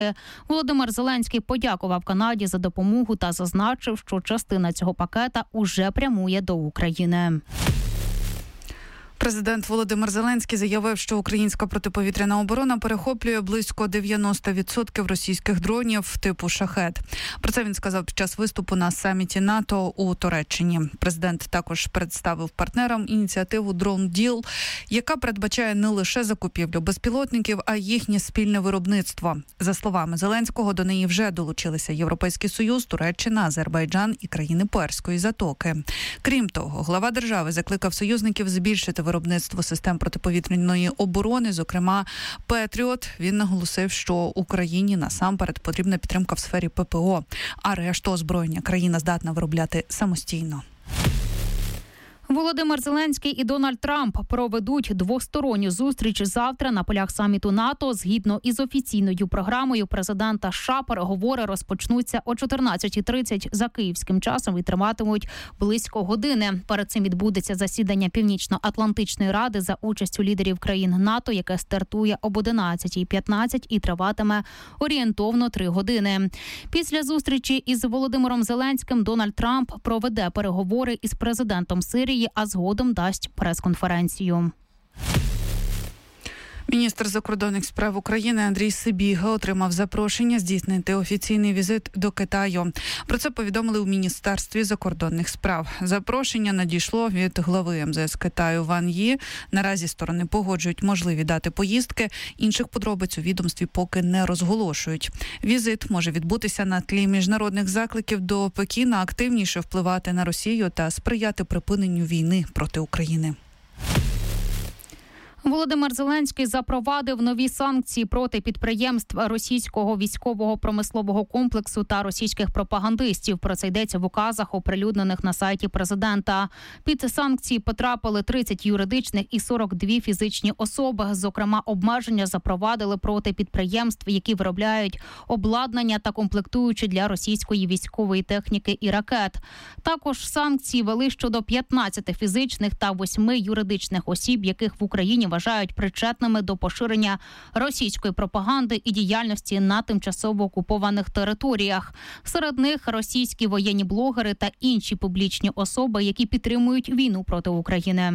Володимир Зеленський подякував Канаді за допомогу та зазначив, що частина цього пакета уже прямує до України. Президент Володимир Зеленський заявив, що українська протиповітряна оборона перехоплює близько 90% російських дронів типу «Шахед». Про це він сказав під час виступу на саміті НАТО у Туреччині. Президент також представив партнерам ініціативу «Drone Deal», яка передбачає не лише закупівлю безпілотників, а й їхнє спільне виробництво. За словами Зеленського, до неї вже долучилися Європейський Союз, Туреччина, Азербайджан і країни Перської затоки. Крім того, глава держави закликав союзників збільшити виробництво систем протиповітряної оборони, зокрема «Петріот». Він наголосив, що Україні насамперед потрібна підтримка в сфері ППО, а решту озброєння країна здатна виробляти самостійно. Володимир Зеленський і Дональд Трамп проведуть двосторонню зустріч завтра на полях саміту НАТО. Згідно із офіційною програмою президента США, переговори розпочнуться о 14:30 за київським часом і триватимуть близько години. Перед цим відбудеться засідання Північно-Атлантичної ради за участю лідерів країн НАТО, яке стартує об 11:15 і триватиме орієнтовно 3 години. Після зустрічі із Володимиром Зеленським Дональд Трамп проведе переговори із президентом Сирії, а згодом дасть прес-конференцію. Міністр закордонних справ України Андрій Сибіга отримав запрошення здійснити офіційний візит до Китаю. Про це повідомили у Міністерстві закордонних справ. Запрошення надійшло від глави МЗС Китаю Ван Ї. Наразі сторони погоджують можливі дати поїздки. Інших подробиць у відомстві поки не розголошують. Візит може відбутися на тлі міжнародних закликів до Пекіна активніше впливати на Росію та сприяти припиненню війни проти України. Володимир Зеленський запровадив нові санкції проти підприємств російського військового промислового комплексу та російських пропагандистів. Про це йдеться в указах, оприлюднених на сайті президента. Під санкції потрапили 30 юридичних і 42 фізичні особи. Зокрема, обмеження запровадили проти підприємств, які виробляють обладнання та комплектуючі для російської військової техніки і ракет. Також санкції ввели щодо 15 фізичних та 8 юридичних осіб, яких в Україні вважають причетними до поширення російської пропаганди і діяльності на тимчасово окупованих територіях. Серед них російські воєнні блогери та інші публічні особи, які підтримують війну проти України.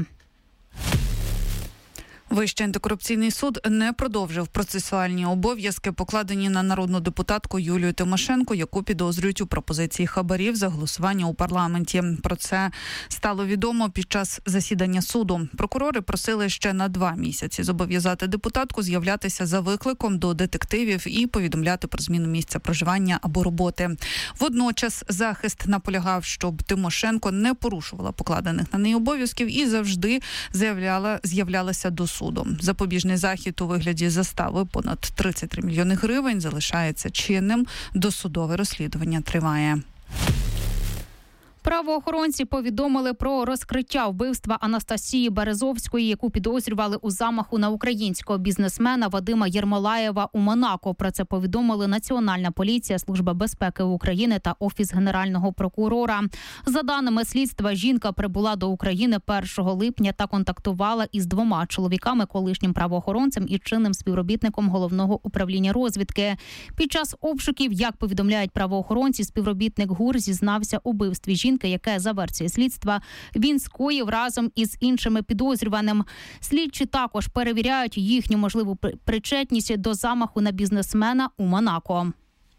Вищий антикорупційний суд не продовжив процесуальні обов'язки, покладені на народну депутатку Юлію Тимошенко, яку підозрюють у пропозиції хабарів за голосування у парламенті. Про це стало відомо під час засідання суду. Прокурори просили ще на 2 місяці зобов'язати депутатку з'являтися за викликом до детективів і повідомляти про зміну місця проживання або роботи. Водночас захист наполягав, щоб Тимошенко не порушувала покладених на неї обов'язків і завжди з'являлася до суду. Запобіжний захід у вигляді застави понад 33 мільйони гривень залишається чинним. Досудове розслідування триває. Правоохоронці повідомили про розкриття вбивства Анастасії Березовської, яку підозрювали у замаху на українського бізнесмена Вадима Єрмолаєва у Монако. Про це повідомили Національна поліція, Служба безпеки України та Офіс Генерального прокурора. За даними слідства, жінка прибула до України 1 липня та контактувала із 2 чоловіками, колишнім правоохоронцем і чинним співробітником Головного управління розвідки. Під час обшуків, як повідомляють правоохоронці, співробітник ГУР зізнався у вбивстві жінки, яке, за версією слідства, він скоїв разом із іншими підозрюваним. Слідчі також перевіряють їхню можливу причетність до замаху на бізнесмена у Монако.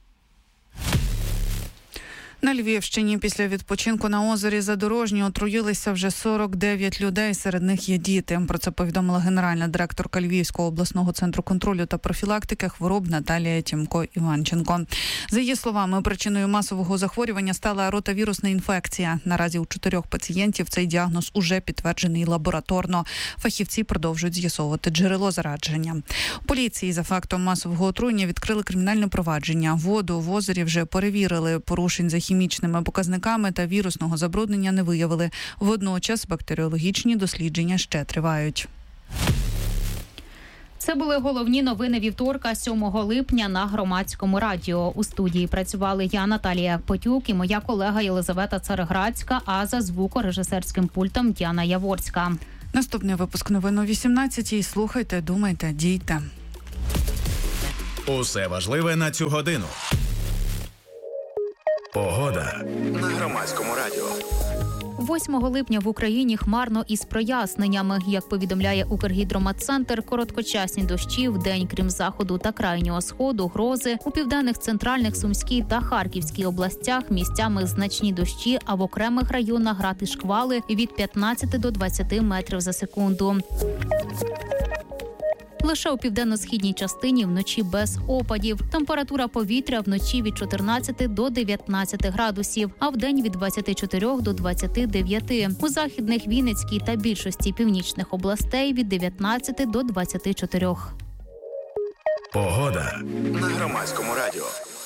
На Львівщині після відпочинку на озері Задорожнє отруїлися вже 49 людей, серед них є діти. Про це повідомила генеральна директорка Львівського обласного центру контролю та профілактики хвороб Наталія Тімко-Іванченко. За її словами, причиною масового захворювання стала ротавірусна інфекція. Наразі у 4 пацієнтів цей діагноз уже підтверджений лабораторно. Фахівці продовжують з'ясовувати джерело зараження. Поліції за фактом масового отруєння відкрили кримінальне провадження. Воду в озері вже перевірили, порушень за хімічними показниками та вірусного забруднення не виявили. Водночас бактеріологічні дослідження ще тривають. Це були головні новини вівторка, 7 липня на Громадському радіо. У студії працювали я, Наталія Потюк, і моя колега Єлизавета Цареградська, а за звукорежисерським пультом Діана Яворська. Наступний випуск новин о 18-й. Слухайте, думайте, дійте. Усе важливе на цю годину. Погода на Громадському радіо. 8 липня в Україні хмарно із проясненнями. Як повідомляє Укргідрометцентр, короткочасні дощі вдень, крім заходу та крайнього сходу, грози. У південних, центральних, Сумській та Харківській областях місцями значні дощі, а в окремих районах град і шквали від 15 до 20 метрів за секунду. Лише у південно-східній частині вночі без опадів. Температура повітря вночі від 14 до 19 градусів, а вдень від 24 до 29. У західних, Вінницькій та більшості північних областей від 19 до 24. Погода на Громадському радіо.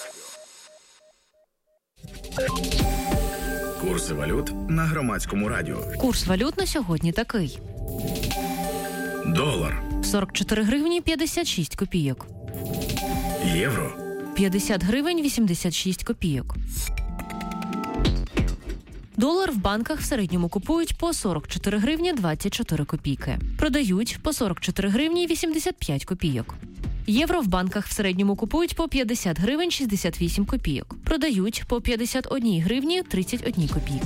Курси валют на Громадському радіо. Курс валют на сьогодні такий. Долар. 44 гривні 56 копійок. Євро. 50 гривень 86 копійок. Долар в банках в середньому купують по 44 гривні 24 копійки. Продають по 44 гривні 85 копійок. Євро в банках в середньому купують по 50 гривень 68 копійок. Продають по 51 гривні 31 копійки.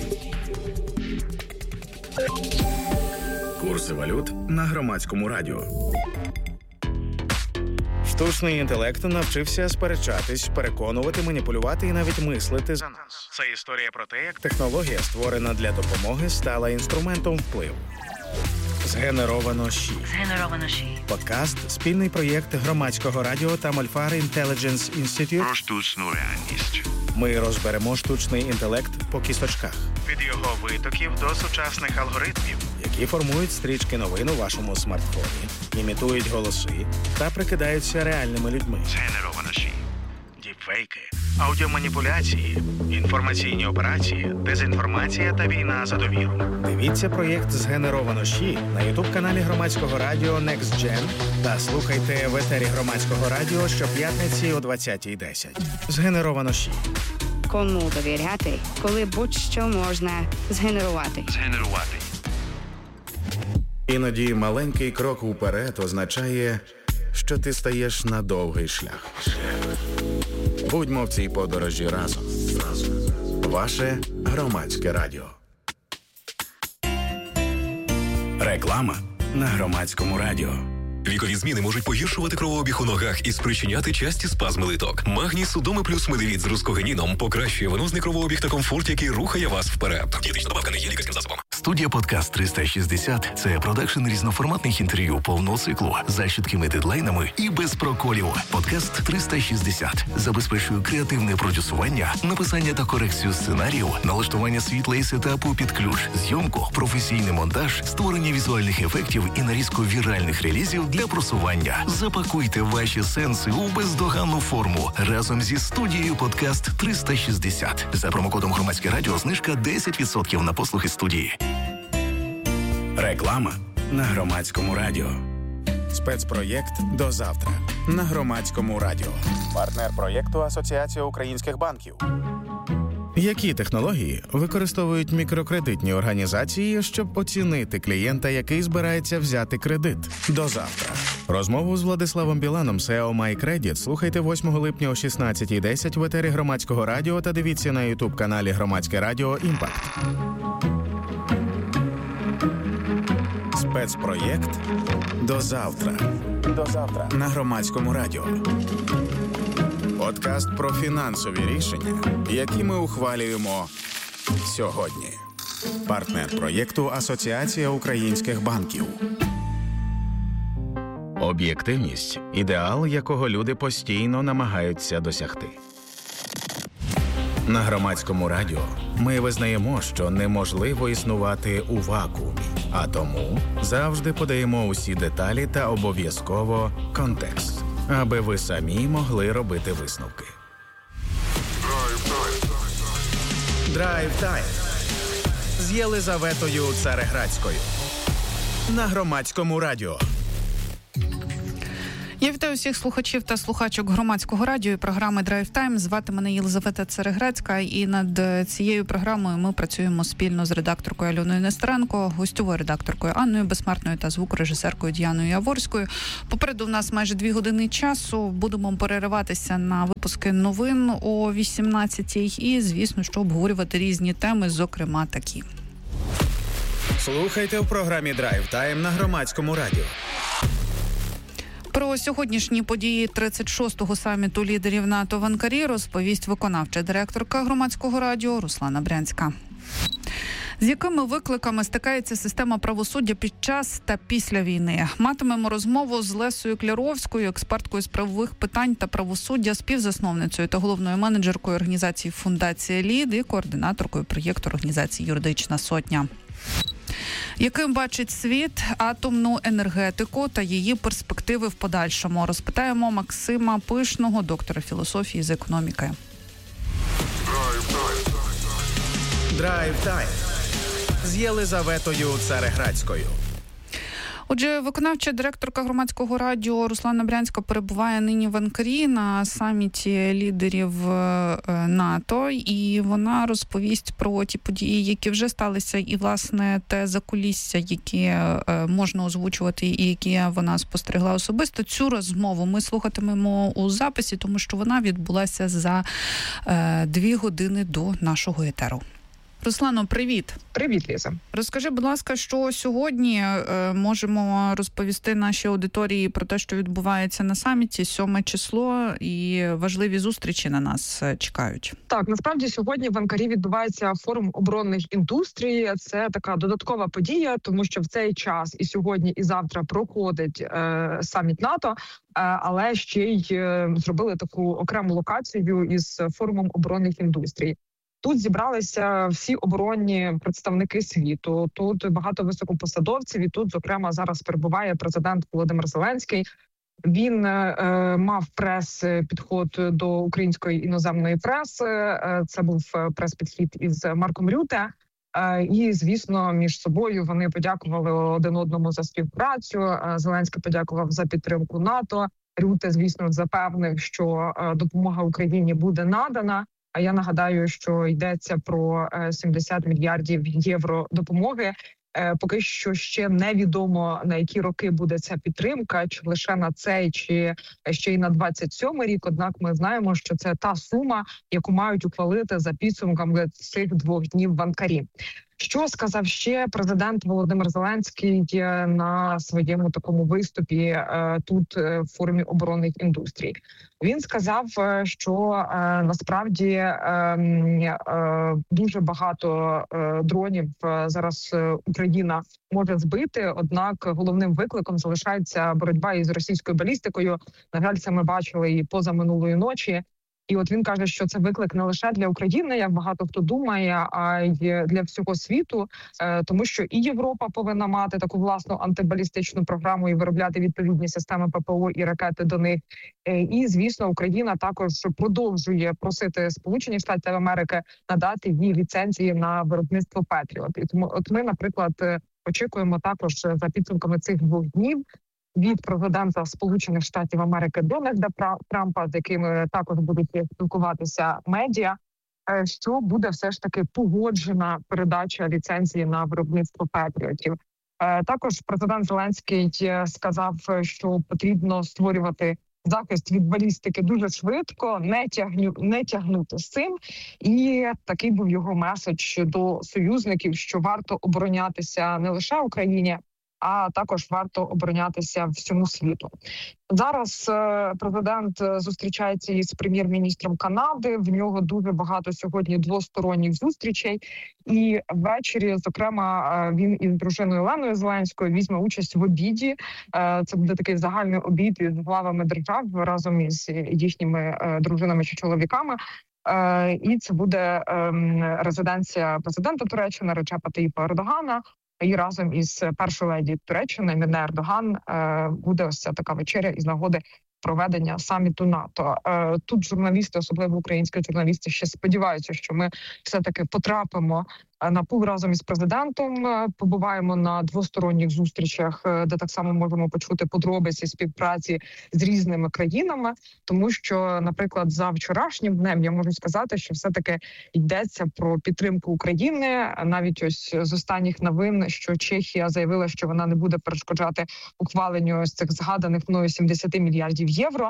Курси валют на Громадському радіо. Штучний інтелект навчився сперечатись, переконувати, маніпулювати і навіть мислити за нас. Це історія про те, як технологія, створена для допомоги, стала інструментом впливу. Згенеровано ШІ. Подкаст – спільний проєкт Громадського радіо та Мольфар Intelligence Institute. Про штучну реальність. Ми розберемо штучний інтелект по кісточках. Від його витоків до сучасних алгоритмів, які формують стрічки новин у вашому смартфоні, імітують голоси та прикидаються реальними людьми. Згенеровано ШІ. Діпфейки, аудіоманіпуляції, інформаційні операції, дезінформація та війна за довіру. Дивіться проєкт «Згенеровано ШІ» на ютуб-каналі Громадського радіо Next Gen та слухайте в етері Громадського радіо щоп'ятниці о 20:10. «Згенеровано ШІ». Кому довіряти, коли будь-що можна згенерувати. Іноді маленький крок уперед означає, що ти стаєш на довгий шлях. Будьмо в цій подорожі разом. Ваше Громадське радіо. Реклама на Громадському радіо. Вікові зміни можуть погіршувати кровообіг у ногах і спричиняти часті спазми литок. Магній Судоми плюс медивіт з рускогенીном покращує венозний кровообіг та комфорт, який рухає вас вперед. Дієтична добавка не є лікарським засобом. Студія «Подкаст 360» – це продакшн різноформатних інтерв'ю повного циклу за чіткими дедлайнами і без проколів. «Подкаст 360» забезпечує креативне продюсування, написання та корекцію сценаріїв, налаштування світла і сетапу під ключ, зйомку, професійний монтаж, створення візуальних ефектів і нарізку віральних релізів для просування. Запакуйте ваші сенси у бездоганну форму разом зі студією «Подкаст 360». За промокодом «Громадське радіо» знижка 10% на послуги студії. Реклама на Громадському радіо. Спецпроєкт «До завтра» на Громадському радіо. Партнер проєкту Асоціація українських банків. Які технології використовують мікрокредитні організації, щоб оцінити клієнта, який збирається взяти кредит? До завтра. Розмову з Владиславом Біланом, SEO MyCredit, слухайте 8 липня о 16:10 в етері Громадського радіо та дивіться на ютуб-каналі Громадське радіо «Імпакт». Спецпроєкт «До завтра». До завтра на Громадському радіо. Подкаст про фінансові рішення, які ми ухвалюємо сьогодні. Партнер проєкту Асоціація українських банків. Об'єктивність – ідеал, якого люди постійно намагаються досягти. На Громадському радіо ми визнаємо, що неможливо існувати у вакуумі, а тому завжди подаємо усі деталі та обов'язково контекст, аби ви самі могли робити висновки. Драйв-тайм з Єлизаветою Цареградською на Громадському радіо. Я вітаю всіх слухачів та слухачок громадського радіо і програми Драйв Тайм. Звати мене Єлизавета Церегрецька, і над цією програмою ми працюємо спільно з редакторкою Альоною Нестеренко, гостьовою редакторкою Анною Безсмертною та звукорежисеркою Діаною Яворською. Попереду в нас майже 2 години часу. Будемо перериватися на випуски новин о 18-й і, звісно, що обговорювати різні теми, зокрема такі. Слухайте в програмі Драйв Тайм на громадському радіо. Про сьогоднішні події 36-го саміту лідерів НАТО в Анкарі розповість виконавча директорка громадського радіо Руслана Брянська. З якими викликами стикається система правосуддя під час та після війни? Матимемо розмову з Лесою Кляровською, експерткою з правових питань та правосуддя, співзасновницею та головною менеджеркою організації «Фундація ЛІД» і координаторкою проєкту організації «Юридична сотня». Яким бачить світ атомну енергетику та її перспективи в подальшому? Розпитаємо Максима Пишного, доктора філософії з економіки. Драйв Тайм з Єлизаветою Цереграцькою. Отже, виконавча директорка громадського радіо Руслана Брянська перебуває нині в Анкарі на саміті лідерів НАТО, і вона розповість про ті події, які вже сталися, і, власне, те закулісся, яке можна озвучувати і які вона спостерегла особисто. Цю розмову ми слухатимемо у записі, тому що вона відбулася за 2 години до нашого етеру. Руслано, привіт. Привіт, Ліза. Розкажи, будь ласка, що сьогодні можемо розповісти нашій аудиторії про те, що відбувається на саміті, 7 число, і важливі зустрічі на нас чекають. Так, насправді сьогодні в Анкарі відбувається форум оборонних індустрій. Це така додаткова подія, тому що в цей час і сьогодні, і завтра проходить саміт НАТО, але ще й зробили таку окрему локацію із форумом оборонних індустрій. Тут зібралися всі оборонні представники світу, тут багато високопосадовців, і тут, зокрема, зараз перебуває президент Володимир Зеленський. Він мав прес-підход до української іноземної преси, це був прес-підхід із Марком Рюте. І, звісно, між собою вони подякували один одному за співпрацю. Зеленський подякував за підтримку НАТО. Рюте, звісно, запевнив, що допомога Україні буде надана. А я нагадаю, що йдеться про 70 мільярдів євро допомоги. Поки що ще невідомо, на які роки буде ця підтримка, чи лише на цей, чи ще й на 27-й рік. Однак ми знаємо, що це та сума, яку мають ухвалити за підсумками цих 2 днів в Анкарі. Що сказав ще президент Володимир Зеленський на своєму такому виступі тут в форумі оборонних індустрій? Він сказав, що насправді дуже багато дронів зараз Україна може збити, однак головним викликом залишається боротьба із російською балістикою. На жаль, це ми бачили і позаминулої ночі. І от він каже, що це виклик не лише для України, як багато хто думає, а й для всього світу, тому що і Європа повинна мати таку власну антибалістичну програму і виробляти відповідні системи ППО і ракети до них. І, звісно, Україна також продовжує просити Сполучені Штати Америки надати їй ліцензії на виробництво Петріот. І тому от ми, наприклад, очікуємо також за підсумками цих 2 днів від президента Сполучених Штатів Америки Дональда Трампа, з якими також будуть спілкуватися медіа, що буде все ж таки погоджена передача ліцензії на виробництво Петріотів. Також президент Зеленський сказав, що потрібно створювати захист від балістики дуже швидко, не тягнути з цим. І такий був його меседж до союзників, що варто оборонятися не лише Україні, а також варто оборонятися всьому світу. Зараз президент зустрічається із прем'єр-міністром Канади. В нього дуже багато сьогодні двосторонніх зустрічей. І ввечері, зокрема, він із дружиною Оленою Зеленською візьме участь в обіді. Це буде такий загальний обід із главами держав разом із їхніми дружинами чи чоловіками. І це буде резиденція президента Туреччини Реджепа Таїпа Ердогана. І разом із першою леді Туреччини Міне Ердоган буде ось ця така вечеря із нагоди проведення саміту НАТО. Тут журналісти, особливо українські журналісти, ще сподіваються, що ми все-таки потрапимо на пул разом із президентом. Побуваємо на двосторонніх зустрічах, де так само можемо почути подробиці співпраці з різними країнами. Тому що, наприклад, за вчорашнім днем я можу сказати, що все-таки йдеться про підтримку України. Навіть ось з останніх новин, що Чехія заявила, що вона не буде перешкоджати ухваленню ось цих згаданих мною 70 мільярдів євро.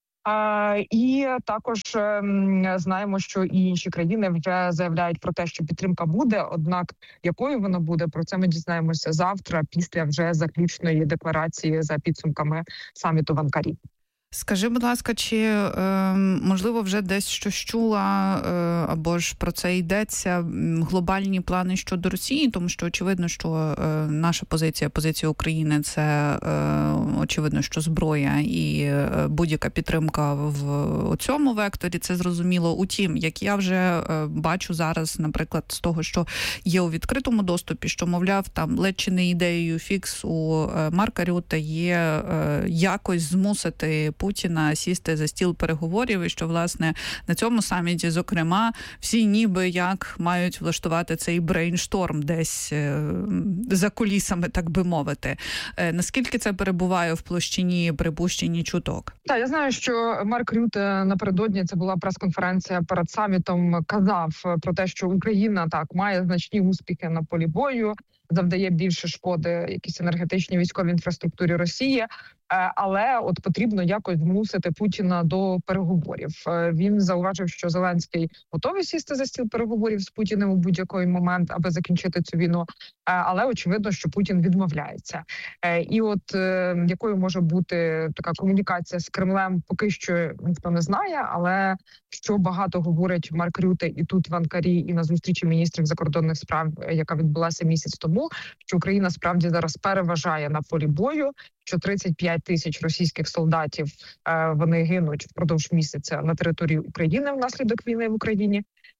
І також знаємо, що і інші країни вже заявляють про те, що підтримка буде. Однак якою вона буде, про це ми дізнаємося завтра, після вже заключної декларації за підсумками саміту в Анкарі. Скажи, будь ласка, чи можливо вже десь щось чула, або ж про це йдеться, глобальні плани щодо Росії? Тому що очевидно, що наша позиція України – це очевидно, що зброя і будь-яка підтримка в цьому векторі, це зрозуміло. Утім, як я вже бачу зараз, наприклад, з того, що є у відкритому доступі, що, мовляв, там ледь чи не ідеєю фікс у Марка Рютте є якось змусити Путіна сісти за стіл переговорів, і що, власне, на цьому саміті, зокрема, всі ніби як мають влаштувати цей брейншторм десь за кулісами, так би мовити. Наскільки це перебуває в площині припущень чуток? Так, я знаю, що Марк Рютте напередодні, це була прес-конференція перед самітом, казав про те, що Україна так має значні успіхи на полі бою, завдає більше шкоди якійсь енергетичній військовій інфраструктурі Росії, але от потрібно якось змусити Путіна до переговорів. Він зауважив, що Зеленський готовий сісти за стіл переговорів з Путіним у будь-який момент, аби закінчити цю війну, але очевидно, що Путін відмовляється. І от якою може бути така комунікація з Кремлем, поки що ніхто не знає, але що багато говорить Марк Рютте і тут в Анкарі, і на зустрічі міністрів закордонних справ, яка відбулася місяць тому, що Україна справді зараз переважає на полі бою, що 35 тисяч російських солдатів вони гинуть впродовж місяця на території України внаслідок війни в Україні,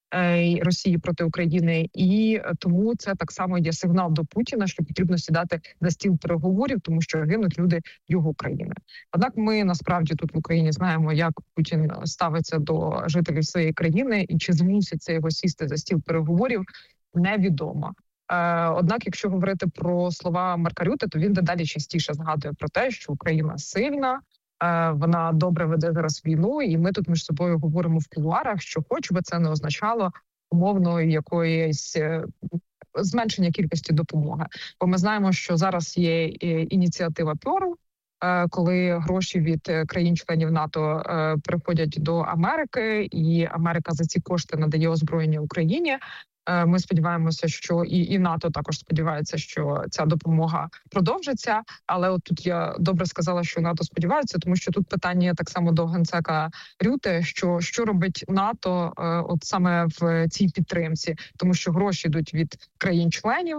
Росії проти України, і тому це так само є сигнал до Путіна, що потрібно сідати за стіл переговорів, тому що гинуть люди його країни. Однак ми насправді тут в Україні знаємо, як Путін ставиться до жителів своєї країни, і чи змуситься його сісти за стіл переговорів, невідомо. Однак, якщо говорити про слова Марка Рютте, то він дедалі частіше згадує про те, що Україна сильна, вона добре веде зараз війну, і ми тут між собою говоримо в кулуарах, що хоч би це не означало умовно якоїсь зменшення кількості допомоги. Бо ми знаємо, що зараз є ініціатива Пьорл, коли гроші від країн-членів НАТО приходять до Америки, і Америка за ці кошти надає озброєння Україні. Ми сподіваємося, що і НАТО також сподівається, що ця допомога продовжиться. Але от тут я добре сказала, що НАТО сподівається, тому що тут питання так само до генсека Рютте, що робить НАТО от саме в цій підтримці, тому що гроші йдуть від країн-членів.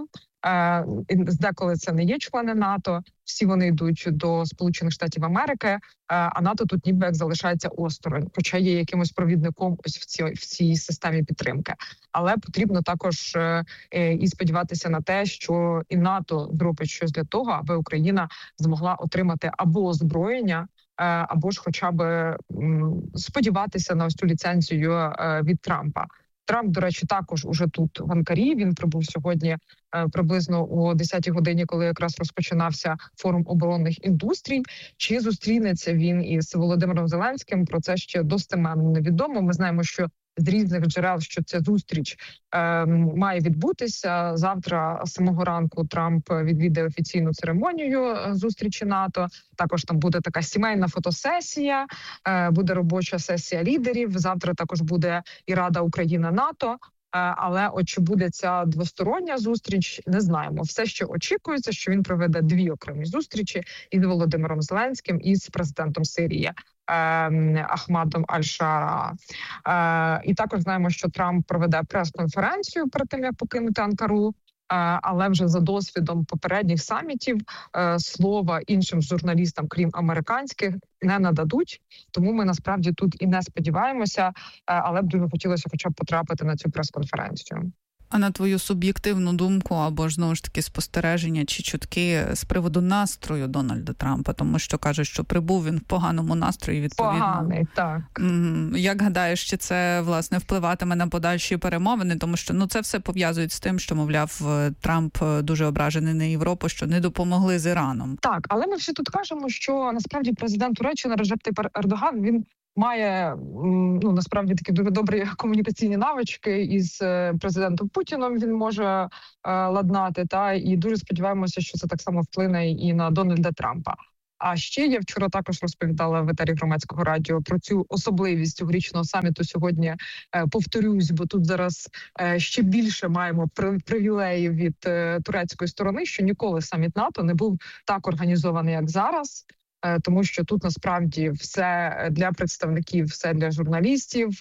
Деколи це не є члени НАТО, всі вони йдуть до Сполучених Штатів Америки, а НАТО тут ніби як залишається осторонь, хоча є якимось провідником ось в цій системі підтримки. Але потрібно також і сподіватися на те, що і НАТО зробить щось для того, аби Україна змогла отримати або озброєння, або ж хоча б сподіватися на ось цю ліцензію від Трампа. Трамп, до речі, також уже тут в Анкарі. Він прибув сьогодні приблизно о 10-й годині, коли якраз розпочинався форум оборонних індустрій. Чи зустрінеться він із Володимиром Зеленським, про це ще достеменно невідомо. Ми знаємо, що з різних джерел, що ця зустріч має відбутися. Завтра з самого ранку Трамп відвідає офіційну церемонію зустрічі НАТО. Також там буде така сімейна фотосесія, буде робоча сесія лідерів. Завтра також буде і Рада Україна-НАТО. Але от чи буде ця двостороння зустріч, не знаємо. Все ще очікується, що він проведе дві окремі зустрічі із Володимиром Зеленським і з президентом Сирії Ахмадом Аль-Шара. І також знаємо, що Трамп проведе прес-конференцію перед тим, як покинути Анкару. Але вже за досвідом попередніх самітів слова іншим журналістам, крім американських, не нададуть. Тому ми насправді тут і не сподіваємося, але б дуже хотілося хоча б потрапити на цю прес-конференцію. А на твою суб'єктивну думку, або ж, знову ж таки, спостереження чи чутки з приводу настрою Дональда Трампа, тому що кажуть, що прибув він в поганому настрої, відповідно. Поганий, так. Як гадаєш, чи це, власне, впливатиме на подальші перемовини? Тому що, це все пов'язують з тим, що, мовляв, Трамп дуже ображений на Європу, що не допомогли з Іраном. Так, але ми всі тут кажемо, що, насправді, президент Туреччини Реджеп Тайип Ердоган, він має, насправді, такі дуже добрі комунікаційні навички із президентом Путіном, він може ладнати, і дуже сподіваємося, що це так само вплине і на Дональда Трампа. А ще я вчора також розповідала в етері Громадського радіо про цю особливість цьогорічного саміту. Сьогодні повторюсь, бо тут зараз ще більше маємо привілеїв від турецької сторони, що ніколи саміт НАТО не був так організований, як зараз. Тому що тут насправді все для представників, все для журналістів,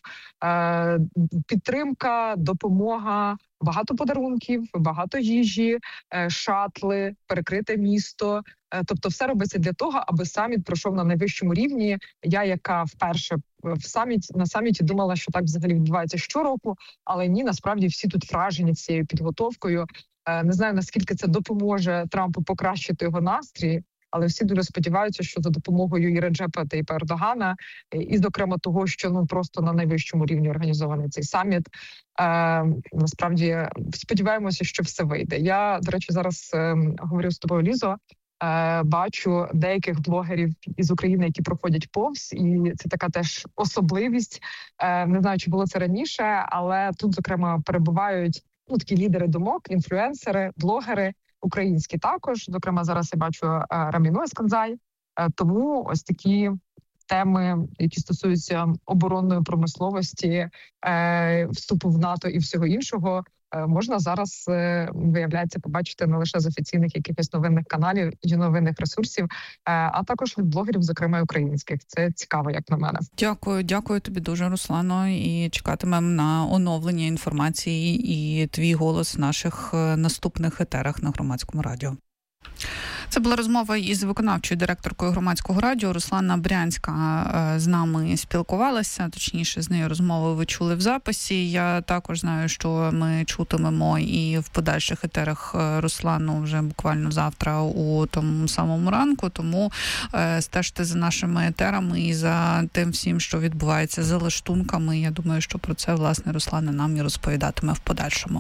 підтримка, допомога, багато подарунків, багато їжі, шатли, перекрите місто. Тобто все робиться для того, аби саміт пройшов на найвищому рівні. Я, яка вперше на саміті думала, що так взагалі відбувається щороку, але ні, насправді всі тут вражені цією підготовкою. Не знаю, наскільки це допоможе Трампу покращити його настрій, але всі дуже сподіваються, що за допомогою і Реджепа Тайипа Ердогана, і, зокрема, того, що просто на найвищому рівні організований цей саміт, насправді сподіваємося, що все вийде. Я, до речі, зараз говорю з тобою, Лізо, бачу деяких блогерів із України, які проходять повз, і це така теж особливість. Не знаю, чи було це раніше, але тут, зокрема, перебувають такі лідери думок, інфлюенсери, блогери, українські також. Зокрема, зараз я бачу Раміну Ескандзай. Тому ось такі теми, які стосуються оборонної промисловості, вступу в НАТО і всього іншого, можна зараз, виявляється, побачити не лише з офіційних якихось новинних каналів і новинних ресурсів, а також від блогерів, зокрема українських. Це цікаво, як на мене. Дякую тобі дуже, Руслано, і чекатимемо на оновлення інформації і твій голос в наших наступних етерах на Громадському радіо. Це була розмова із виконавчою директоркою Громадського радіо. Руслана Брянська з нами спілкувалася, точніше, з нею розмову ви чули в записі. Я також знаю, що ми чутимемо і в подальших етерах Руслану вже буквально завтра у тому самому ранку, тому стежте за нашими етерами і за тим всім, що відбувається за лаштунками. Я думаю, що про це, власне, Руслана нам і розповідатиме в подальшому.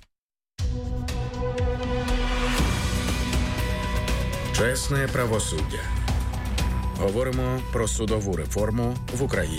Чесне правосуддя. Говоримо про судову реформу в Україні.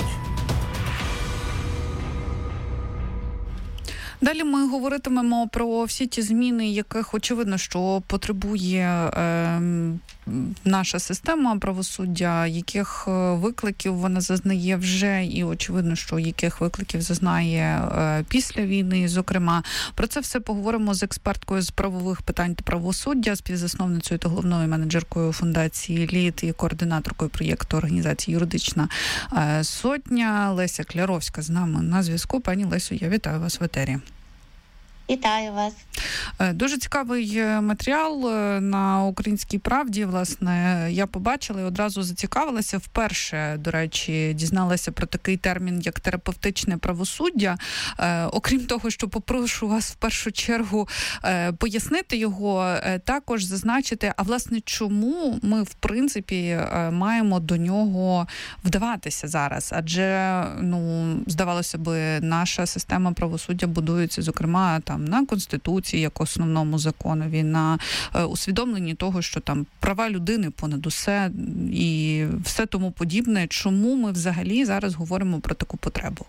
Далі ми говоритимемо про всі ті зміни, яких, очевидно, що потребує наша система правосуддя, яких викликів вона зазнає вже, і, очевидно, що яких викликів зазнає після війни, зокрема. Про це все поговоримо з експерткою з правових питань та правосуддя, співзасновницею та головною менеджеркою фундації «ЛІД» і координаторкою проєкту організації «Юридична сотня» Леся Кляровська з нами на зв'язку. Пані Лесю, я вітаю вас в етері. Вітаю вас. Дуже цікавий матеріал на «Українській правді». Власне, я побачила і одразу зацікавилася. Вперше, до речі, дізналася про такий термін, як терапевтичне правосуддя. Окрім того, що попрошу вас в першу чергу пояснити його, також зазначити, а власне, чому ми, в принципі, маємо до нього вдаватися зараз? Адже, здавалося би, наша система правосуддя будується, зокрема, на Конституції як основному законові, на усвідомленні того, що там права людини понад усе і все тому подібне. Чому ми взагалі зараз говоримо про таку потребу?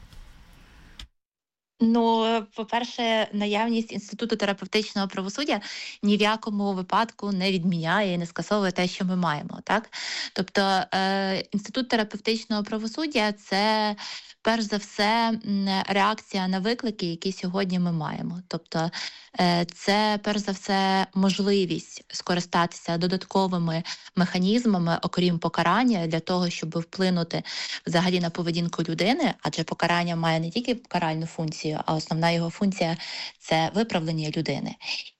По-перше, наявність інституту терапевтичного правосуддя ні в якому випадку не відміняє і не скасовує те, що ми маємо. Так? Тобто інститут терапевтичного правосуддя – це перш за все реакція на виклики, які сьогодні ми маємо. Тобто це перш за все можливість скористатися додатковими механізмами, окрім покарання, для того, щоб вплинути взагалі на поведінку людини, адже покарання має не тільки каральну функцію, а основна його функція – це виправлення людини.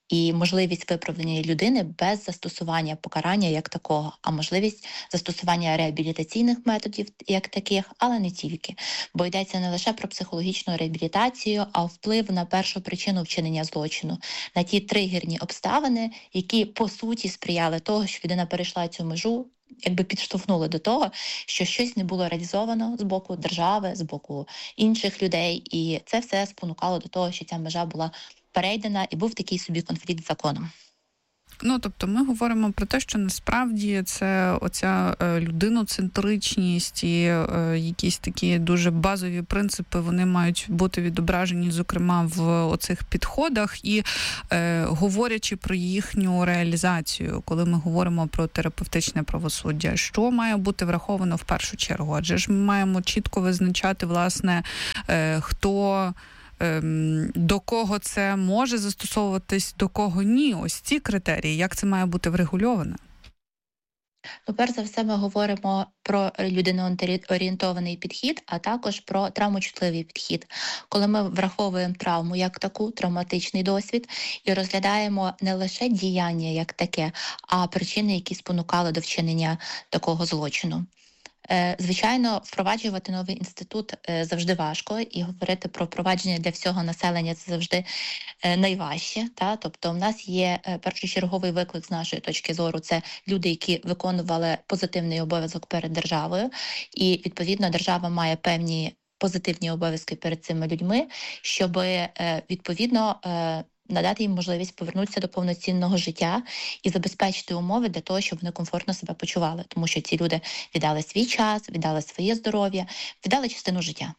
і можливість виправдання людини без застосування покарання як такого, а можливість застосування реабілітаційних методів як таких, але не тільки. Бо йдеться не лише про психологічну реабілітацію, а вплив на першу причину вчинення злочину, на ті тригерні обставини, які по суті сприяли того, що людина перейшла цю межу, якби підштовхнули до того, що щось не було реалізовано з боку держави, з боку інших людей, і це все спонукало до того, що ця межа була перейдена і був такий собі конфлікт з законом. Тобто ми говоримо про те, що насправді це оця людиноцентричність і якісь такі дуже базові принципи, вони мають бути відображені, зокрема, в оцих підходах. І говорячи про їхню реалізацію, коли ми говоримо про терапевтичне правосуддя, що має бути враховано в першу чергу? Адже ж ми маємо чітко визначати, власне, хто... до кого це може застосовуватись, до кого ні. Ось ці критерії, як це має бути врегульовано? Перш за все, ми говоримо про людиноорієнтований підхід, а також про травмочутливий підхід. Коли ми враховуємо травму як таку, травматичний досвід, і розглядаємо не лише діяння як таке, а причини, які спонукали до вчинення такого злочину. Звичайно, впроваджувати новий інститут завжди важко, і говорити про впровадження для всього населення – це завжди найважче. Тобто в нас є першочерговий виклик з нашої точки зору – це люди, які виконували позитивний обов'язок перед державою, і, відповідно, держава має певні позитивні обов'язки перед цими людьми, щоб, відповідно, надати їм можливість повернутися до повноцінного життя і забезпечити умови для того, щоб вони комфортно себе почували. Тому що ці люди віддали свій час, віддали своє здоров'я, віддали частину життя.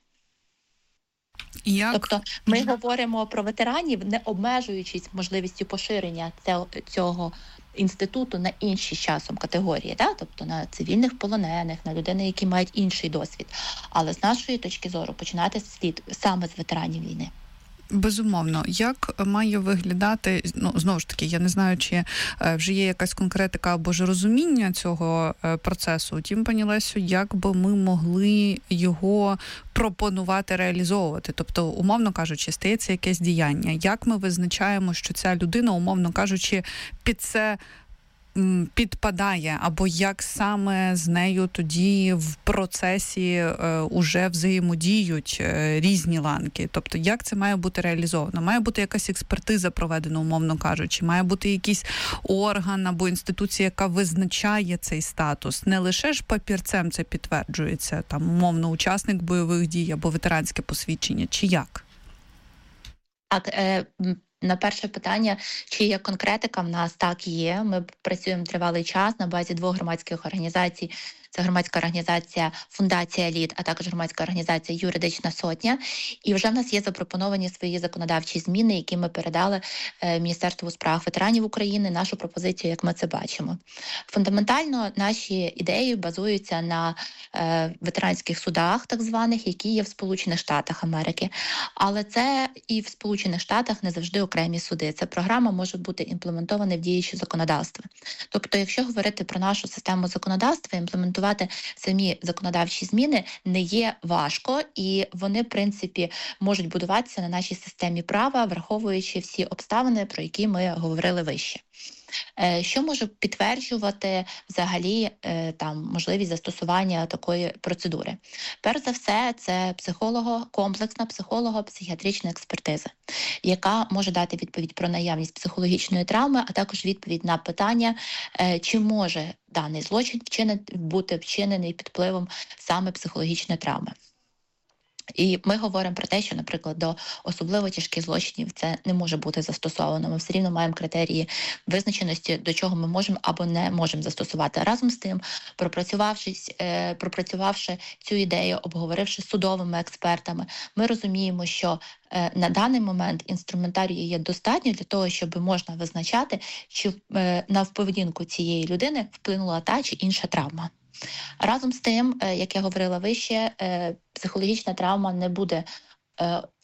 Тобто ми говоримо про ветеранів, не обмежуючись можливістю поширення цього інституту на інші з часом категорії, тобто на цивільних полонених, на людей, які мають інший досвід. Але з нашої точки зору починати слід саме з ветеранів війни. Безумовно. Як має виглядати, знову ж таки, я не знаю, чи вже є якась конкретика або ж розуміння цього процесу. Утім, пані Лесю, як би ми могли його пропонувати реалізовувати? Тобто, умовно кажучи, стається якесь діяння. Як ми визначаємо, що ця людина, умовно кажучи, під це підпадає, або як саме з нею тоді в процесі уже взаємодіють різні ланки? Тобто, як це має бути реалізовано? Має бути якась експертиза проведена, умовно кажучи, має бути якийсь орган або інституція, яка визначає цей статус. Не лише ж папірцем це підтверджується, там, умовно, учасник бойових дій або ветеранське посвідчення, чи як? На перше питання, чи є конкретика, в нас так є. Ми працюємо тривалий час на базі 2 громадських організацій. Це громадська організація «Фундація ЛІД», а також громадська організація «Юридична сотня». І вже в нас є запропоновані свої законодавчі зміни, які ми передали Міністерству у справах ветеранів України, нашу пропозицію, як ми це бачимо. Фундаментально наші ідеї базуються на ветеранських судах, так званих, які є в Сполучених Штатах Америки. Але це і в Сполучених Штатах не завжди окремі суди. Ця програма може бути імплементована в діюче законодавство. Тобто, якщо говорити про нашу систему законодавства, імплементувати самі законодавчі зміни не є важко, і вони, в принципі, можуть будуватися на нашій системі права, враховуючи всі обставини, про які ми говорили вище. Що може підтверджувати взагалі можливість застосування такої процедури? Перш за все, це комплексна психолого-психіатрична експертиза, яка може дати відповідь про наявність психологічної травми, а також відповідь на питання, чи може даний злочин бути вчинений під впливом саме психологічної травми. І ми говоримо про те, що, наприклад, до особливо тяжких злочинів це не може бути застосовано. Ми все рівно маємо критерії визначеності, до чого ми можемо або не можемо застосувати. Разом з тим, пропрацювавши цю ідею, обговоривши з судовими експертами, ми розуміємо, що на даний момент інструментарію є достатньо для того, щоб можна визначати, чи на поведінку цієї людини вплинула та чи інша травма. Разом з тим, як я говорила вище, психологічна травма не буде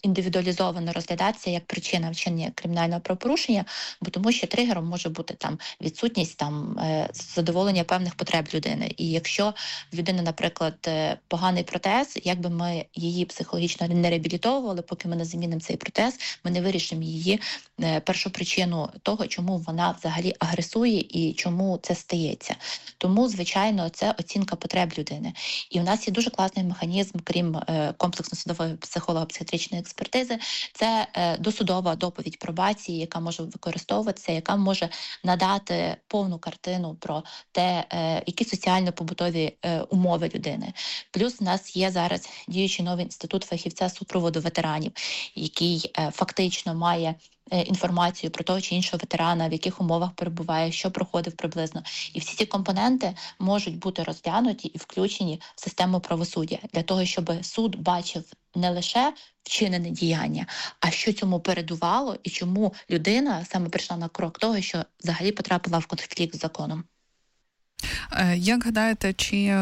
індивідуалізовано розглядатися як причина вчинення кримінального правопорушення, бо тому що тригером може бути там відсутність задоволення певних потреб людини. І якщо в людини, наприклад, поганий протез, якби ми її психологічно не реабілітовували, поки ми не замінимо цей протез, ми не вирішимо її першу причину того, чому вона взагалі агресує і чому це стається. Тому, звичайно, це оцінка потреб людини. І у нас є дуже класний механізм, крім комплексно-судової психолого-психіатричної експертизи, це досудова доповідь пробації, яка може використовуватися, яка може надати повну картину про те, які соціально-побутові умови людини. Плюс у нас є зараз діючий новий інститут фахівця супроводу ветеранів, який фактично має інформацію про того чи іншого ветерана, в яких умовах перебуває, що проходив приблизно. І всі ці компоненти можуть бути розглянуті і включені в систему правосуддя для того, щоб суд бачив не лише вчинене діяння, а що цьому передувало і чому людина саме прийшла на крок того, що взагалі потрапила в конфлікт з законом. Як гадаєте, чи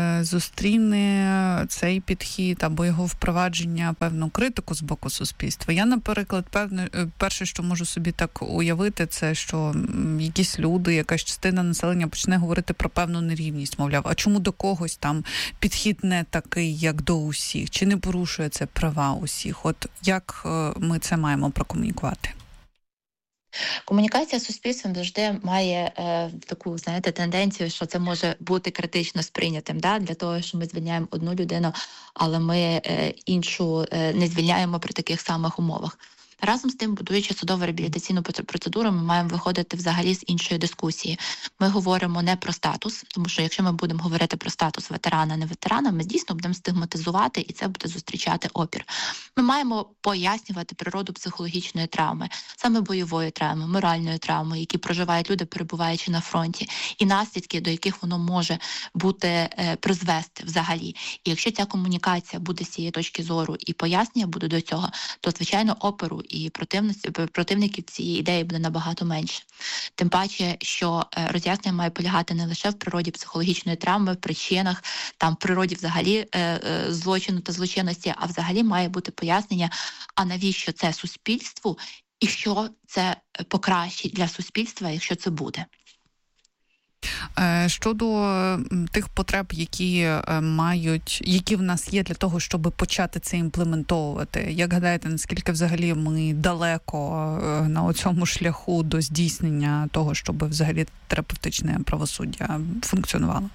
зустріне цей підхід або його впровадження певну критику з боку суспільства? Я, наприклад, перше, що можу собі так уявити, це, що якісь люди, якась частина населення почне говорити про певну нерівність, мовляв, а чому до когось там підхід не такий, як до усіх? Чи не порушує це права усіх? От як ми це маємо прокомунікувати? Комунікація з суспільством завжди має таку, знаєте, тенденцію, що це може бути критично сприйнятим, для того, що ми звільняємо одну людину, але ми іншу не звільняємо при таких самих умовах. Разом з тим, будуючи судово-реабілітаційну процедуру, ми маємо виходити взагалі з іншої дискусії. Ми говоримо не про статус, тому що якщо ми будемо говорити про статус ветерана, не ветерана, ми дійсно будемо стигматизувати, і це буде зустрічати опір. Ми маємо пояснювати природу психологічної травми, саме бойової травми, моральної травми, які проживають люди, перебуваючи на фронті, і наслідки, до яких воно може бути призвести взагалі. І якщо ця комунікація буде з цієї точки зору і пояснення буде до цього, то, звичайно, опору і противників цієї ідеї буде набагато менше. Тим паче, що роз'яснення має полягати не лише в природі психологічної травми, в причинах, в природі взагалі злочину та злочинності, а взагалі має бути пояснення, а навіщо це суспільству і що це покращить для суспільства, якщо це буде. Щодо тих потреб, які в нас є для того, щоб почати це імплементовувати, як гадаєте, наскільки взагалі ми далеко на цьому шляху до здійснення того, щоб взагалі терапевтичне правосуддя функціонувало?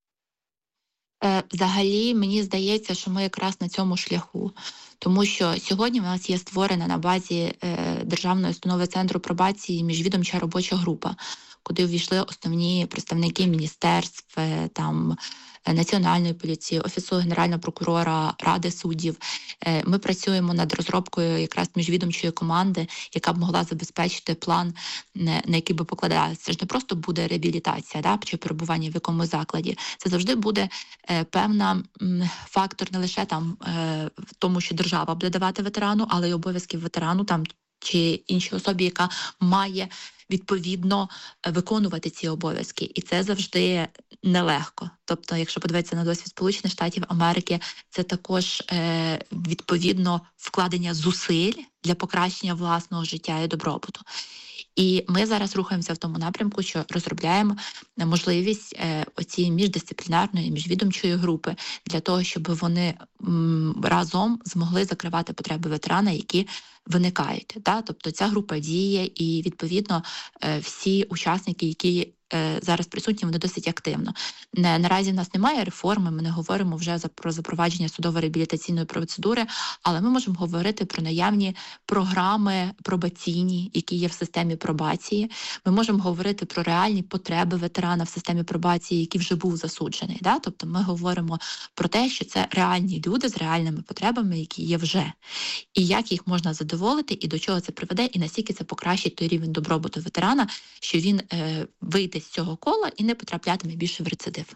Взагалі, мені здається, що ми якраз на цьому шляху. Тому що сьогодні в нас є створена на базі Державної установи Центру пробації міжвідомча робоча група, куди ввійшли основні представники міністерств, Національної поліції, Офісу Генерального прокурора, Ради суддів. Ми працюємо над розробкою якраз міжвідомчої команди, яка б могла забезпечити план, на який би покладалася. Це ж не просто буде реабілітація чи перебування в якомусь закладі. Це завжди буде певна фактор не лише в тому, що держава буде давати ветерану, але й обов'язків ветерану чи іншій особі, яка має відповідно виконувати ці обов'язки. І це завжди нелегко. Тобто, якщо подивитися на досвід Сполучених Штатів Америки, це також відповідно вкладення зусиль для покращення власного життя і добробуту. І ми зараз рухаємося в тому напрямку, що розробляємо можливість оцієї міждисциплінарної, міжвідомчої групи для того, щоб вони разом змогли закривати потреби ветерана, які виникають. Тобто ця група діє і, відповідно, всі учасники, які зараз присутні, вони досить активно. Наразі в нас немає реформи, ми не говоримо вже про запровадження судово-реабілітаційної процедури, але ми можемо говорити про наявні програми пробаційні, які є в системі пробації. Ми можемо говорити про реальні потреби ветерана в системі пробації, який вже був засуджений. Тобто ми говоримо про те, що це реальні люди з реальними потребами, які є вже. І як їх можна задоволити, і до чого це приведе, і наскільки це покращить той рівень добробуту ветерана, що він вийде з цього кола і не потраплятиме більше в рецидив.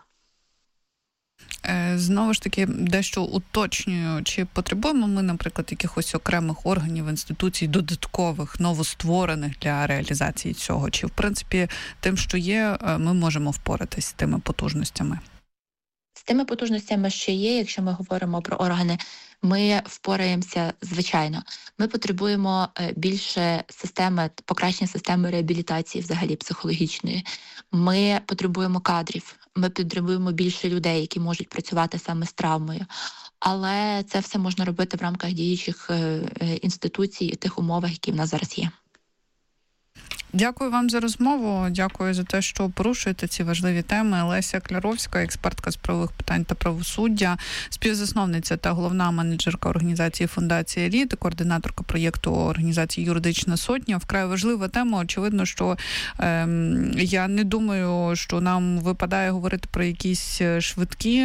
Знову ж таки, дещо уточнюю, чи потребуємо ми, наприклад, якихось окремих органів, інституцій, додаткових, новостворених для реалізації цього? Чи, в принципі, тим, що є, ми можемо впоратись з тими потужностями? З тими потужностями, що є, якщо ми говоримо про органи, ми впораємося звичайно. Ми потребуємо більше покращення системи реабілітації взагалі психологічної. Ми потребуємо кадрів, ми потребуємо більше людей, які можуть працювати саме з травмою. Але це все можна робити в рамках діючих інституцій і тих умовах, які в нас зараз є. Дякую вам за розмову. Дякую за те, що порушуєте ці важливі теми. Леся Кляровська, експертка з правових питань та правосуддя, співзасновниця та головна менеджерка організації «Фундація Еліт», координаторка проєкту організації «Юридична сотня». Вкрай важлива тема. Очевидно, що я не думаю, що нам випадає говорити про якісь швидкі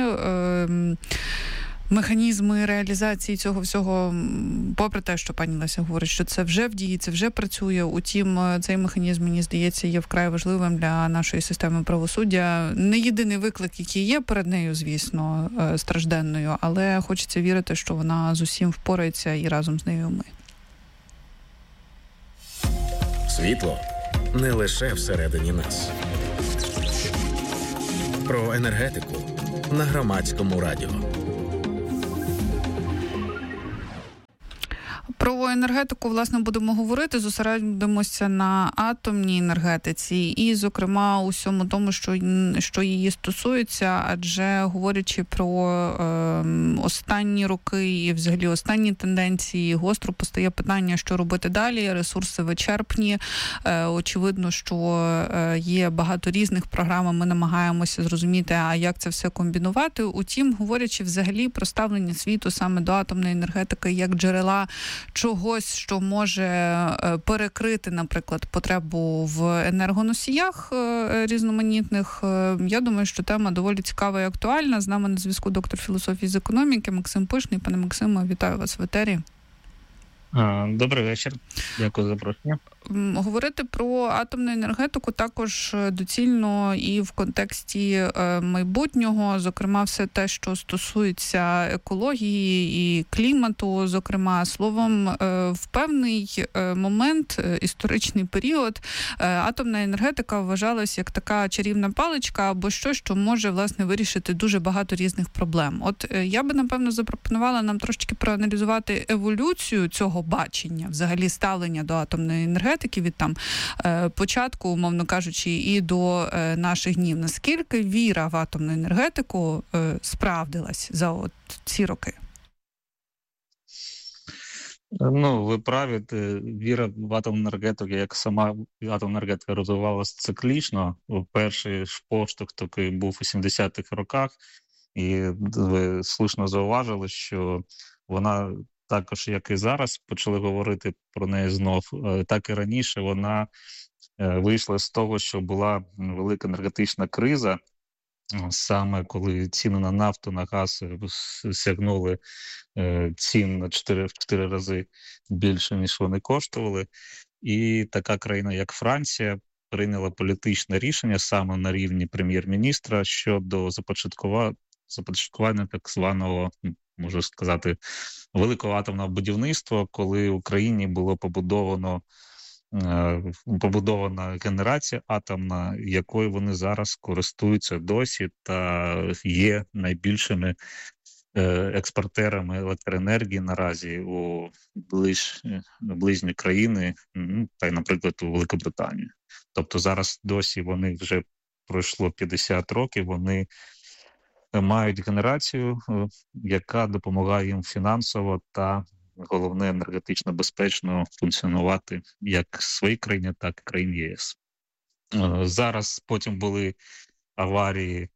механізми реалізації цього всього, попри те, що пані Леся говорить, що це вже в дії, це вже працює. Утім, цей механізм, мені здається, є вкрай важливим для нашої системи правосуддя. Не єдиний виклик, який є перед нею, звісно, стражденною, але хочеться вірити, що вона з усім впорається і разом з нею ми. Світло не лише всередині нас. Про енергетику на Громадському радіо. Про енергетику, власне, будемо говорити, зосередимося на атомній енергетиці і, зокрема, усьому тому, що її стосується, адже говорячи про останні роки і, взагалі, останні тенденції, гостро постає питання, що робити далі, ресурси вичерпні, очевидно, що є багато різних програм, ми намагаємося зрозуміти, а як це все комбінувати. Утім, говорячи взагалі про ставлення світу саме до атомної енергетики як джерела чогось, що може перекрити, наприклад, потребу в енергоносіях різноманітних. Я думаю, що тема доволі цікава і актуальна. З нами на зв'язку доктор філософії з економіки Максим Пишний. Пане Максиме, вітаю вас в етері. Добрий вечір. Дякую за запрошення. Говорити про атомну енергетику також доцільно і в контексті майбутнього, зокрема, все те, що стосується екології і клімату, зокрема, словом, в певний момент, історичний період, атомна енергетика вважалась як така чарівна паличка або щось, що може, власне, вирішити дуже багато різних проблем. От я би, напевно, запропонувала нам трошечки проаналізувати еволюцію цього бачення, взагалі ставлення до атомної енергетики від там початку, умовно кажучи, і до наших днів. Наскільки віра в атомну енергетику справдилась за от ці роки? Ну, ви праві, віра в атомну енергетику, як сама атомна енергетика розвивалася циклічно. Перший поштовх такий був у 70-х роках, і ви слушно зауважили, що вона також, як і зараз, почали говорити про неї знов, так і раніше вона вийшла з того, що була велика енергетична криза, саме коли ціни на нафту, на газ сягнули цін в 4 рази більше, ніж вони коштували. І така країна, як Франція, прийняла політичне рішення саме на рівні прем'єр-міністра щодо започаткування так званого, можу сказати, великого атомного будівництва, коли в Україні було побудована генерація атомна, якою вони зараз користуються досі та є найбільшими експортерами електроенергії наразі у ближні країни, та й, наприклад, у Великобританії. Тобто зараз досі вони вже пройшло 50 років, вони мають генерацію, яка допомагає їм фінансово та, головне, енергетично безпечно функціонувати як в своїй країні, так і в країні ЄС. Зараз потім були аварії,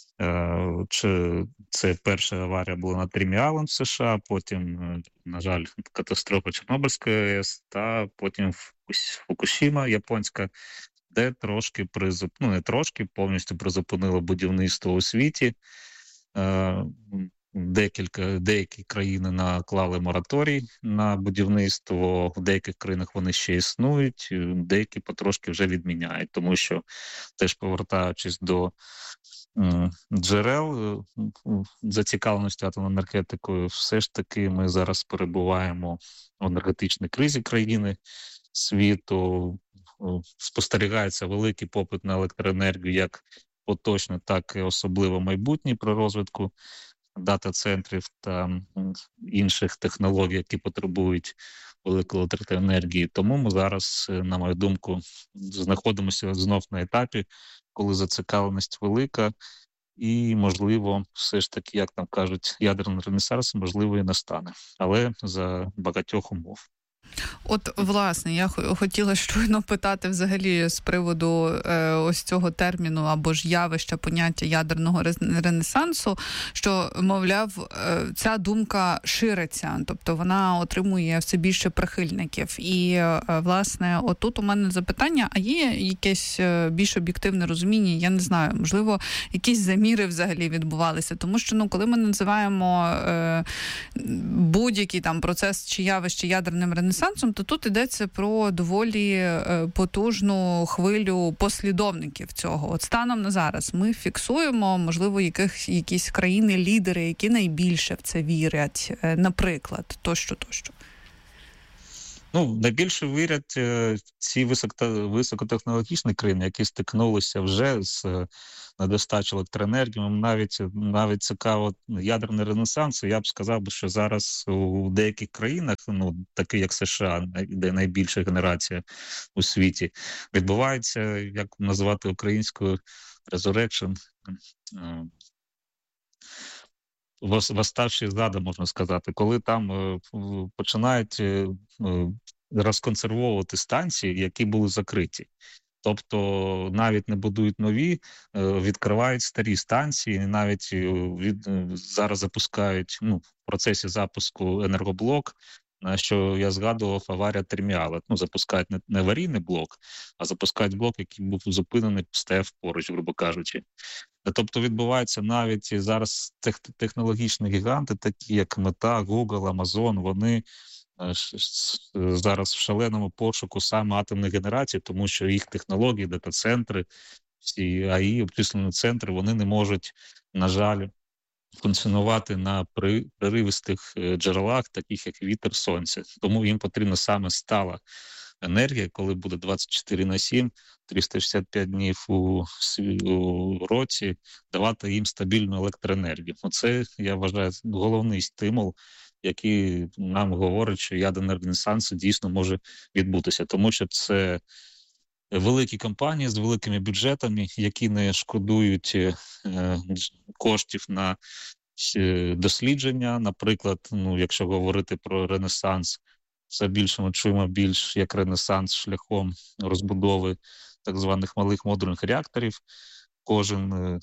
це перша аварія була на Трімі-Ален в США, потім, на жаль, катастрофа Чорнобильської АЕС, та потім Фукушіма японська, де трошки повністю призупинило будівництво у світі. Деякі країни наклали мораторій на будівництво, в деяких країнах вони ще існують, деякі потрошки вже відміняють, тому що, теж повертаючись до джерел зацікавленості атомною енергетикою, все ж таки ми зараз перебуваємо в енергетичній кризі країни, світу, спостерігається великий попит на електроенергію як поточне, так і особливо майбутнє при розвитку дата-центрів та інших технологій, які потребують великої електроенергії. Тому ми зараз, на мою думку, знаходимося знов на етапі, коли зацікавленість велика, і, можливо, все ж таки, як там кажуть, ядерний ренесанс, можливо, і настане. Але за багатьох умов. От, власне, я хотіла щойно питати взагалі з приводу ось цього терміну або ж явища, поняття ядерного ренесансу, що, мовляв, ця думка шириться, тобто вона отримує все більше прихильників. І, власне, отут у мене запитання, а є якесь більш об'єктивне розуміння, я не знаю, можливо, якісь заміри взагалі відбувалися, тому що, коли ми називаємо будь-який там процес чи явище ядерним ренесансом, то тут йдеться про доволі потужну хвилю послідовників цього. От станом на зараз ми фіксуємо, можливо, якісь країни-лідери, які найбільше в це вірять, наприклад, тощо. Найбільше вірять ці високотехнологічні країни, які стикнулися вже з недостачою електроенергії. Навіть цікаво, ядерний ренесанс, я б сказав, що зараз у деяких країнах, такі як США, де найбільша генерація у світі, відбувається, як називати українською, resurrection, восставші зада, можна сказати, коли там починають розконсервовувати станції, які були закриті. Тобто навіть не будують нові, відкривають старі станції, навіть зараз запускають, в процесі запуску енергоблок, на що я згадував, аварія Терміала. Запускають не аварійний блок, а запускають блок, який був зупинений, стояв поруч, грубо кажучи. Тобто відбувається навіть зараз технологічні гіганти, такі як Мета, Google, Amazon, вони зараз в шаленому пошуку саме атомних генерацій, тому що їх технології, дата-центри, всі АІ, обчислені центри, вони не можуть, на жаль, функціонувати на переривистих джерелах, таких як вітер, сонце. Тому їм потрібна саме стала енергія, коли буде 24/7, 365 днів у році, давати їм стабільну електроенергію. Це, я вважаю, головний стимул, який нам говорить, що ядерний ренесанс дійсно може відбутися. Тому що це великі компанії з великими бюджетами, які не шкодують коштів на дослідження. Наприклад, якщо говорити про ренесанс, це більше ми чуємо більш як ренесанс шляхом розбудови так званих малих модульних реакторів. Кожен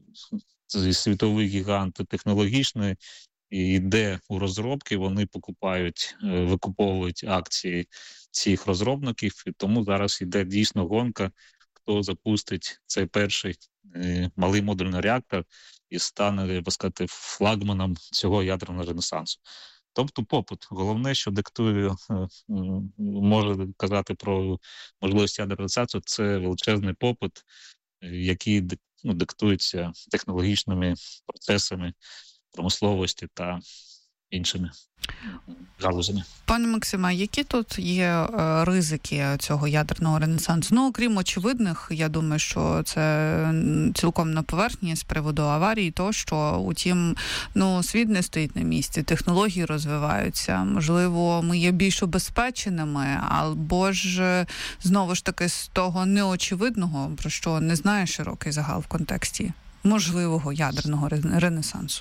світовий гігант технологічний йде у розробки, вони викуповують акції цих розробників, і тому зараз йде дійсно гонка, хто запустить цей перший малий модульний реактор і стане, я би сказати, флагманом цього ядерного ренесансу. Тобто попит. Головне, що диктує, може казати про можливість ядерного ренесансу, це величезний попит, який диктується технологічними процесами промисловості та іншими галузями. Пане Максиме, які тут є ризики цього ядерного ренесансу? Окрім очевидних, я думаю, що це цілком на поверхні з приводу аварії, тощо, утім, світ не стоїть на місці, технології розвиваються, можливо, ми є більш убезпеченими, або ж, знову ж таки, з того неочевидного, про що не знає широкий загал в контексті можливого ядерного ренесансу.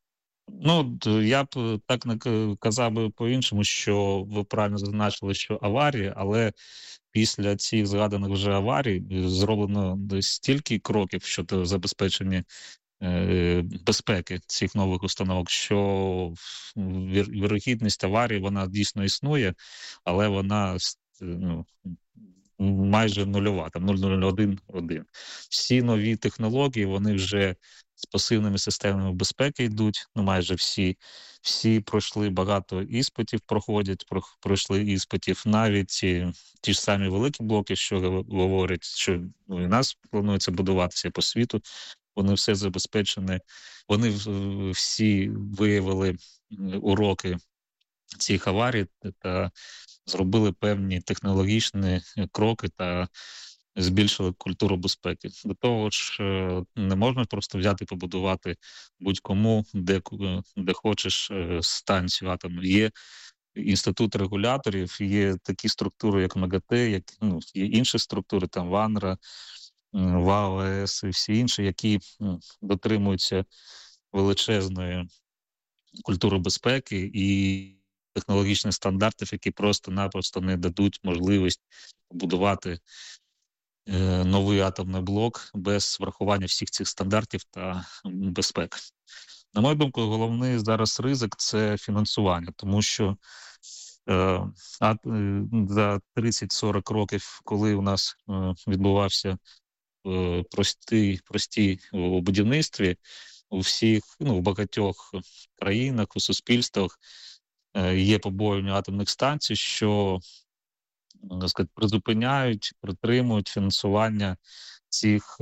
Я б так не казав би по-іншому, що ви правильно зазначили, що аварії, але після цих згаданих вже аварій зроблено стільки кроків щодо забезпечення безпеки цих нових установок, що вірогідність аварії, вона дійсно існує, але вона майже нульова, там 0,011. Всі нові технології, вони вже з пасивними системами безпеки йдуть, майже всі. Всі пройшли багато іспитів, пройшли іспитів, навіть ті ж самі великі блоки, що говорять, що і нас планується будуватися по світу, вони все забезпечені, вони всі виявили уроки цих аварій та зробили певні технологічні кроки та збільшили культуру безпеки. До того ж, не можна просто взяти і побудувати будь-кому, де хочеш, станцію атомну. Є інститут регуляторів, є такі структури, як МАГАТЕ, є інші структури, там ВАНРА, ВАОС і всі інші, які дотримуються величезної культури безпеки і технологічних стандартів, які просто-напросто не дадуть можливість побудувати новий атомний блок без врахування всіх цих стандартів та безпеки. На мою думку, головний зараз ризик – це фінансування, тому що за 30-40 років, коли у нас відбувався прості у будівництві, у багатьох країнах, у суспільствах є побоювання атомних станцій, що призупиняють, притримують фінансування цих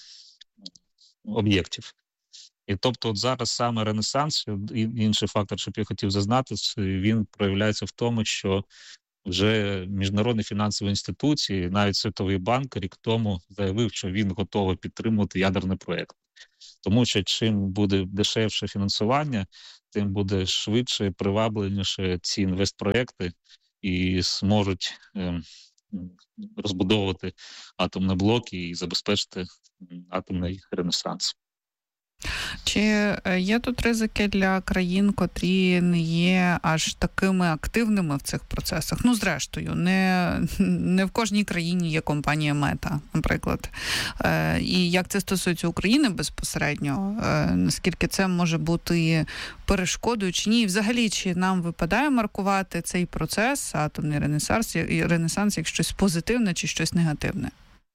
об'єктів. І тобто от зараз саме ренесанс, інший фактор, що я хотів зазначити, він проявляється в тому, що вже міжнародні фінансові інституції, навіть Світовий банк рік тому заявив, що він готовий підтримувати ядерний проєкт. Тому що чим буде дешевше фінансування, тим буде швидше, привабливіше ці інвестпроєкти і зможуть розбудовувати атомні блоки і забезпечити атомний ренесанс. Чи є тут ризики для країн, котрі не є аж такими активними в цих процесах? Ну, зрештою, не в кожній країні є компанія Мета, наприклад. І як це стосується України безпосередньо, наскільки це може бути перешкодою чи ні? І взагалі, чи нам випадає маркувати цей процес, атомний ренесанс, як щось позитивне чи щось негативне?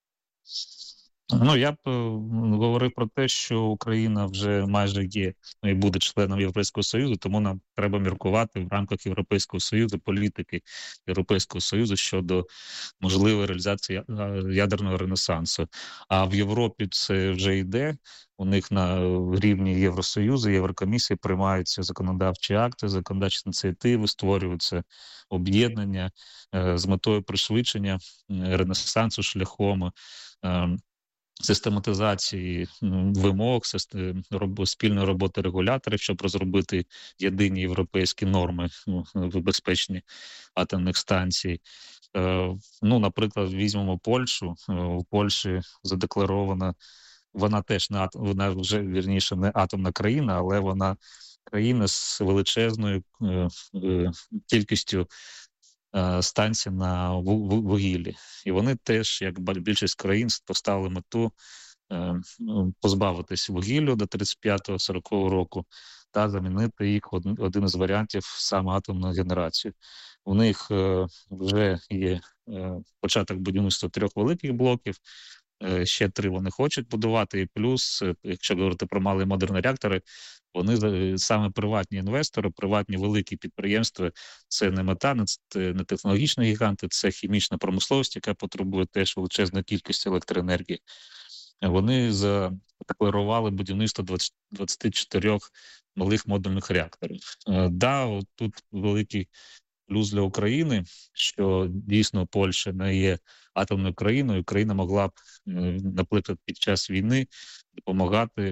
Я б говорив про те, що Україна вже майже є і буде членом Європейського Союзу, тому нам треба міркувати в рамках Європейського Союзу, політики Європейського Союзу щодо можливої реалізації ядерного ренесансу. А в Європі це вже йде. У них на рівні Євросоюзу, Єврокомісії приймаються законодавчі акти, законодавчі ініціативи, створюються об'єднання з метою пришвидшення ренесансу шляхом систематизації вимог, спільної роботи регуляторів, щоб розробити єдині європейські норми в безпечні атомних станцій. Наприклад, візьмемо Польщу. У Польщі задекларована, вона теж вона вже, вірніше, не атомна країна, але вона країна з величезною кількістю станцій на вугіллі. І вони теж, як більшість країн, поставили мету позбавитись вугілля до 35-40 року та замінити їх один із варіантів саме атомну генерацію. У них вже є початок будівництва 3 великих блоків, ще 3 вони хочуть будувати, і плюс, якщо говорити про малі модерні реактори, вони саме приватні інвестори, приватні великі підприємства, це не мета, не технологічні гіганти, це хімічна промисловість, яка потребує теж величезну кількість електроенергії. Вони задекларували будівництво 24 малих модульних реакторів. Тут великий плюс для України, що дійсно Польща не є атомною країною. Україна могла б, наприклад, під час війни допомагати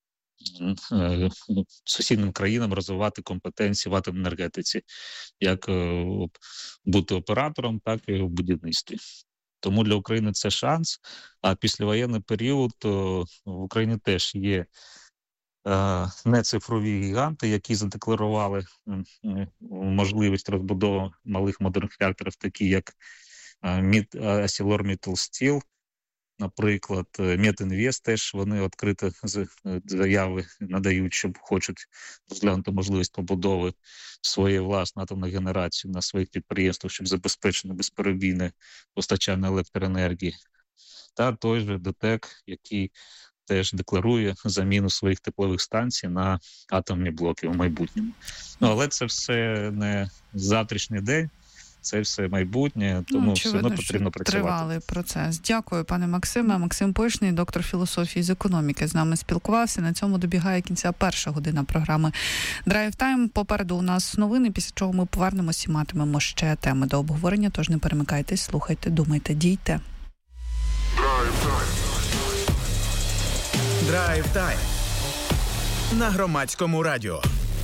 сусіднім країнам розвивати компетенції в атомній енергетиці, як бути оператором, так і в будівництві. Тому для України це шанс, а післявоєнний період в Україні теж є нецифрові гіганти, які задекларували можливість розбудови малих модерних реакторів, такі як ArcelorMittal Steel, наприклад, Метінвест теж, вони відкрито заяви надають, що хочуть розглянути можливість побудови своєї власної атомної генерації на своїх підприємствах, щоб забезпечити безперебійне постачання електроенергії. Та той же ДТЕК, який теж декларує заміну своїх теплових станцій на атомні блоки в майбутньому. Але це все не завтрашній день, це все майбутнє, тому все одно потрібно працювати. Тривалий процес. Дякую, пане Максиме. Максим Пишний, доктор філософії з економіки, з нами спілкувався. На цьому добігає кінця перша година програми Drive Time. Попереду у нас новини, після чого ми повернемося і матимемо ще теми до обговорення. Тож не перемикайтесь, слухайте, думайте, дійте. Драйв Тайм на Громадському радіо.